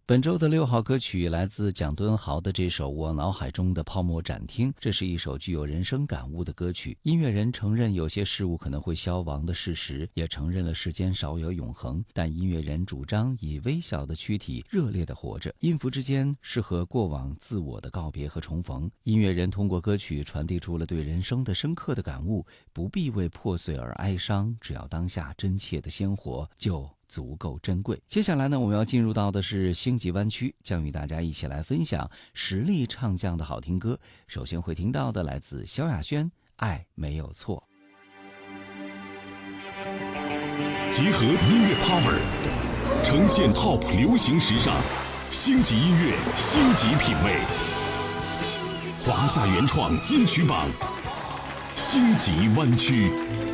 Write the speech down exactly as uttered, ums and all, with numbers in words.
本周的六号歌曲来自蒋敦豪的这首《我脑海中的泡沫展厅》，这是一首具有人生感悟的歌曲。音乐人承认有些事物可能会消亡的事实，也承认了世间少有永恒，但音乐人主张以微小的躯体热烈地活着，音符之间是和过往自我的告别和重逢。音乐人通过歌曲传递出了对人生的深刻的感悟，不必为破碎而哀伤，只要当下真切的鲜活就足够珍贵。接下来呢，我们要进入到的是星级湾区，将与大家一起来分享实力唱将的好听歌。首先会听到的来自萧亚轩，《爱没有错》。 结合音乐 power， 呈现 top 流行时尚，星级音乐，星级品味。华夏原创金曲榜，星级湾区。